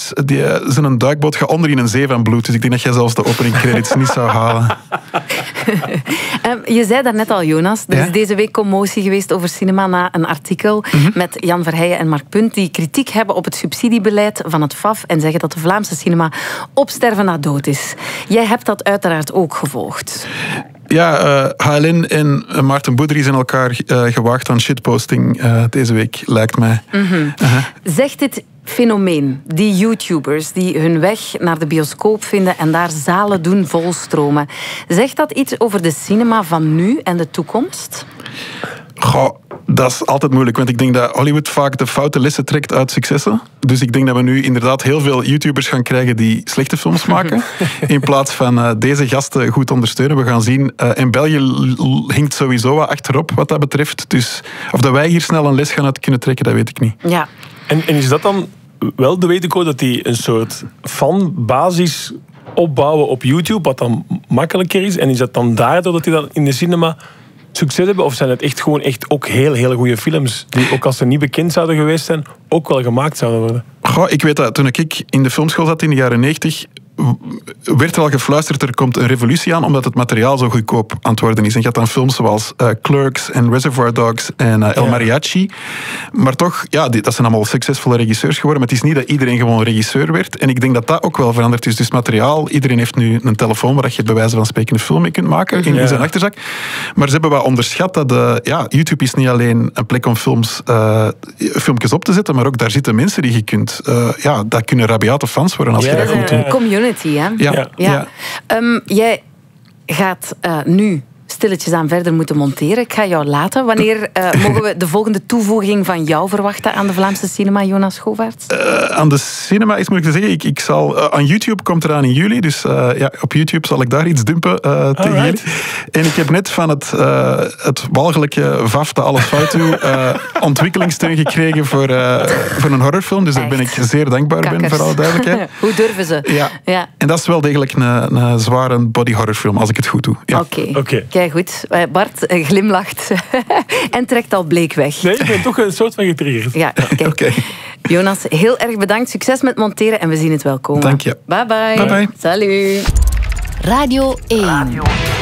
zijn duikboot gaat onder in een zee van bloed. Dus ik denk dat jij zelfs de opening credits niet zou halen. Je zei daarnet al, Jonas, er is deze week commotie geweest over cinema na een artikel met Jan Verheijen en Mark Punt die kritiek hebben op het subsidiebeleid van het FAF en zeggen dat de Vlaamse cinema op sterven na dood is. Jij hebt dat uiteraard ook gevolgd. Ja, HLN en Maarten Boudry zijn elkaar gewaagd aan shitposting deze week, lijkt mij. Zegt dit fenomeen, die YouTubers die hun weg naar de bioscoop vinden en daar zalen doen volstromen, zegt dat iets over de cinema van nu en de toekomst? Goh, dat is altijd moeilijk, want ik denk dat Hollywood vaak de foute lessen trekt uit successen. Dus ik denk dat we nu inderdaad heel veel YouTubers gaan krijgen die slechte films maken, in plaats van deze gasten goed ondersteunen. We gaan zien, en België hinkt sowieso wat achterop wat dat betreft. Dus of dat wij hier snel een les gaan uit kunnen trekken, dat weet ik niet. Ja. En is dat dan wel de way to go, dat die een soort fanbasis opbouwen op YouTube, wat dan makkelijker is? En is dat dan daardoor dat die dan in de cinema succes hebben? Of zijn het echt gewoon ook heel goede films die, ook als ze niet bekend zouden geweest zijn, ook wel gemaakt zouden worden? Goh, ik weet dat toen ik in de filmschool zat in de jaren 90... werd er al gefluisterd, er komt een revolutie aan, omdat het materiaal zo goedkoop aan het worden is. En je had dan films zoals Clerks en Reservoir Dogs en El Mariachi. Maar toch, ja, dat zijn allemaal succesvolle regisseurs geworden. Maar het is niet dat iedereen gewoon regisseur werd. En ik denk dat dat ook wel veranderd is. Dus materiaal, iedereen heeft nu een telefoon waar je bij wijze van spreken een film mee kunt maken in zijn achterzak. Maar ze hebben wel onderschat dat YouTube is niet alleen een plek om filmpjes op te zetten, maar ook daar zitten mensen die je kunt... dat kunnen rabiate fans worden als je dat goed doet. Community, hè? Ja. Jij gaat nu stilletjes aan verder moeten monteren. Ik ga jou laten. Wanneer mogen we de volgende toevoeging van jou verwachten aan de Vlaamse cinema, Jonas Govaerts? Aan de cinema is moeilijk te zeggen. Ik zal, aan YouTube komt eraan in juli. Dus op YouTube zal ik daar iets dumpen tegen jullie. En ik heb net van het walgelijke VAF dat alles fout doet ontwikkelingssteun gekregen voor een horrorfilm. Dus daar ben ik zeer dankbaar ben, voor alle duidelijkheid. Hoe durven ze? Ja. En dat is wel degelijk een zware body horrorfilm, als ik het goed doe. Ja. Oké. Kijk goed. Bart glimlacht en trekt al bleek weg. Nee, ik ben toch een soort van getriggerd. Ja, kijk. Jonas, heel erg bedankt. Succes met monteren en we zien het wel komen. Dank je. Bye bye. Bye bye. Salut. Radio 1.